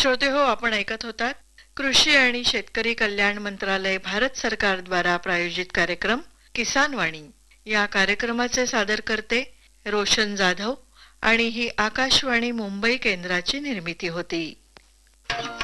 श्रोते हो, आपण ऐकत होतात कृषी आणि शेतकरी कल्याण मंत्रालय भारत सरकार द्वारा प्रायोजित कार्यक्रम किसान वाणी. या कार्यक्रमाचे सादर करते रोशन जाधव आणि ही आकाशवाणी मुंबई केंद्राची निर्मिती होती.